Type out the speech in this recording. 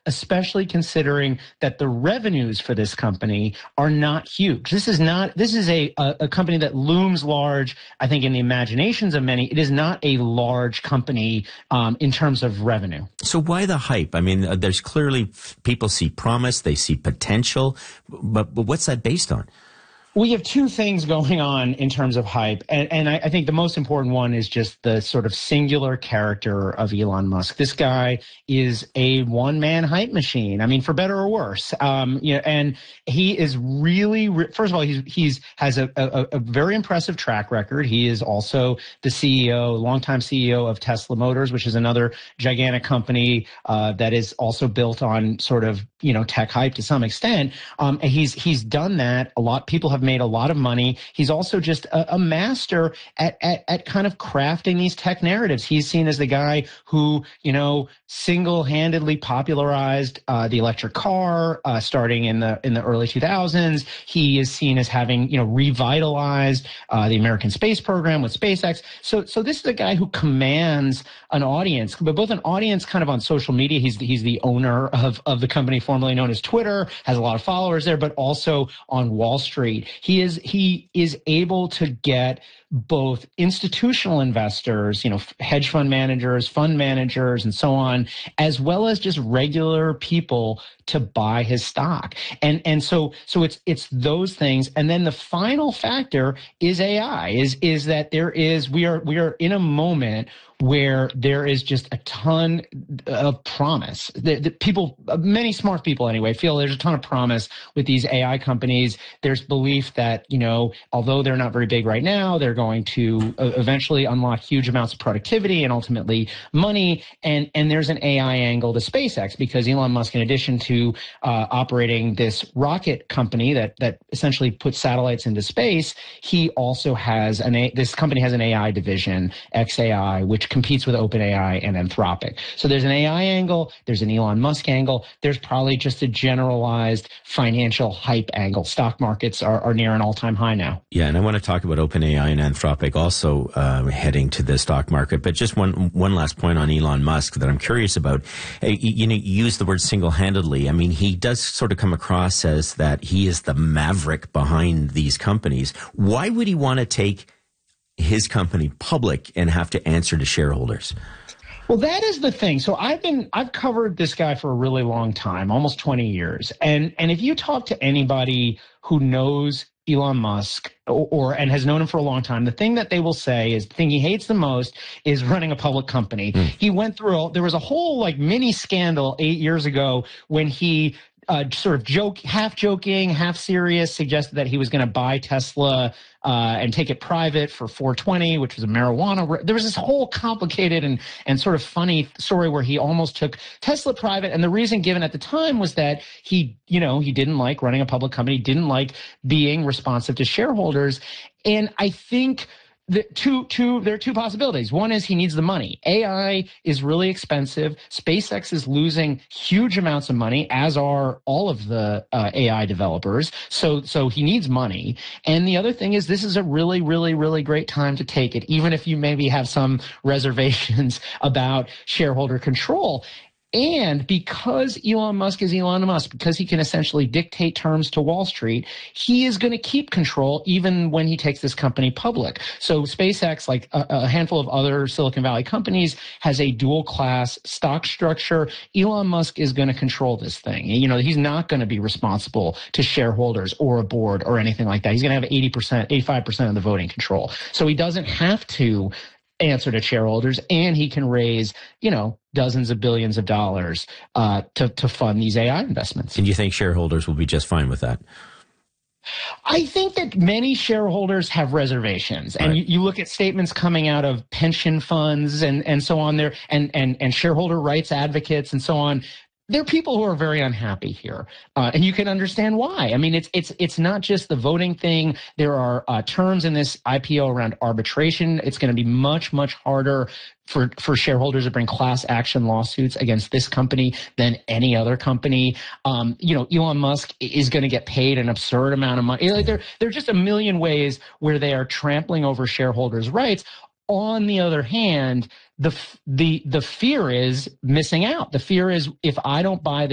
especially considering that the revenues for this company are not huge. This is a company that looms large, I think, in the imaginations of many. It is not a large company in terms of revenue. So why the hype? I mean, there's clearly people see promise, they see potential, but what's that based on? We have two things going on in terms of hype, and I think the most important one is just the sort of singular character of Elon Musk. This guy is a one-man hype machine. I mean, for better or worse. And he is really, first of all, he's has a very impressive track record. He is also the CEO, longtime CEO of Tesla Motors, which is another gigantic company that is also built on sort of tech hype to some extent. And he's done that a lot. People have made a lot of money. He's also just a master at kind of crafting these tech narratives. He's seen as the guy who, single-handedly popularized the electric car starting in the early 2000s. He is seen as having, revitalized the American space program with SpaceX. So this is a guy who commands an audience, but both an audience kind of on social media. He's the owner of the company formerly known as Twitter, has a lot of followers there, but also on Wall Street. He is able to get both institutional investors, hedge fund managers, fund managers, and so on, as well as just regular people to buy his stock. And so it's those things. And then the final factor is AI, is that we are in a moment where there is just a ton of promise. The people, many smart people anyway, feel there's a ton of promise with these AI companies. There's belief that, although they're not very big right now, they're going to eventually unlock huge amounts of productivity and ultimately money. And there's an AI angle to SpaceX because Elon Musk, in addition to operating this rocket company that essentially puts satellites into space, he also has this company has an AI division, xAI, which competes with OpenAI and Anthropic. So there's an AI angle, there's an Elon Musk angle, there's probably just a generalized financial hype angle. Stock markets are near an all-time high now. Yeah, and I want to talk about OpenAI and Anthropic also heading to the stock market. But just one last point on Elon Musk that I'm curious about. You use the word single-handedly. I mean, he does sort of come across as that he is the maverick behind these companies. Why would he want to take his company public and have to answer to shareholders? Well, that is the thing. So I've covered this guy for a really long time, almost 20 years. And if you talk to anybody who knows Elon Musk and has known him for a long time, the thing that they will say is the thing he hates the most is running a public company. He went through there was a whole mini scandal 8 years ago when he sort of half joking, half serious, suggested that he was going to buy Tesla and take it private for $420, which was a marijuana. There was this whole complicated and sort of funny story where he almost took Tesla private. And the reason given at the time was that he didn't like running a public company, didn't like being responsive to shareholders. And I think there are two possibilities. One is he needs the money. AI is really expensive. SpaceX is losing huge amounts of money, as are all of the AI developers. So he needs money. And the other thing is this is a really, really, really great time to take it, even if you maybe have some reservations about shareholder control. And because Elon Musk is Elon Musk, because he can essentially dictate terms to Wall Street, he is going to keep control even when he takes this company public. So SpaceX, like a handful of other Silicon Valley companies, has a dual class stock structure. Elon Musk is going to control this thing. He's not going to be responsible to shareholders or a board or anything like that. He's going to have 80%, 85% of the voting control. So he doesn't have to answer to shareholders, and he can raise, dozens of billions of dollars to fund these AI investments. And you think shareholders will be just fine with that? I think that many shareholders have reservations, and you look at statements coming out of pension funds and so on there, and shareholder rights advocates and so on. There are people who are very unhappy here, and you can understand why. I mean, it's not just the voting thing. There are terms in this IPO around arbitration. It's going to be much, much harder for shareholders to bring class action lawsuits against this company than any other company. Elon Musk is going to get paid an absurd amount of money. There are just a million ways where they are trampling over shareholders' rights. On the other hand, the fear is missing out. The fear is if I don't buy